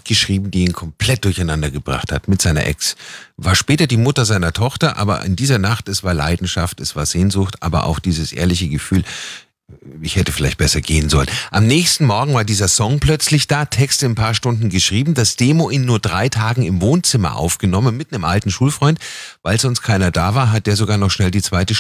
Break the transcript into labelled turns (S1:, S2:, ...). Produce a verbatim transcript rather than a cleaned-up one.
S1: geschrieben, die ihn komplett durcheinander gebracht hat mit seiner Ex. War später die Mutter seiner Tochter, aber in dieser Nacht, es war Leidenschaft, es war Sehnsucht, aber auch dieses ehrliche Gefühl, ich hätte vielleicht besser gehen sollen. Am nächsten Morgen war dieser Song plötzlich da, Texte in ein paar Stunden geschrieben, das Demo in nur drei Tagen im Wohnzimmer aufgenommen mit einem alten Schulfreund. Weil sonst keiner da war, hat der sogar noch schnell die zweite